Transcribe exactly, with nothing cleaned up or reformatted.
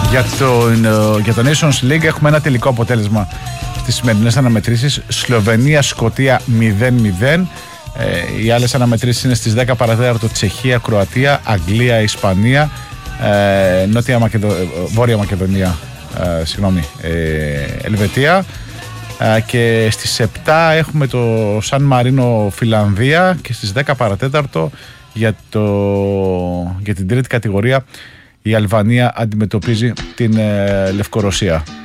Για το, για το Nations League έχουμε ένα τελικό αποτέλεσμα στις σημερινές αναμετρήσεις. Σλοβενία-Σκωτία μηδέν μηδέν. Ε, οι άλλες αναμετρήσεις είναι στις δέκα παρατέταρτο Τσεχία-Κροατία, Αγγλία-Ισπανία, ε, Νότια Μακεδο... Βόρεια Μακεδονία, ε, συγγνώμη, ε, Ελβετία. Ε, και στις επτά έχουμε το Σαν Μαρίνο-Φιλανδία και στις δέκα παρατέταρτο για, το... για την τρίτη κατηγορία η Αλβανία αντιμετωπίζει την ε, Λευκορωσία.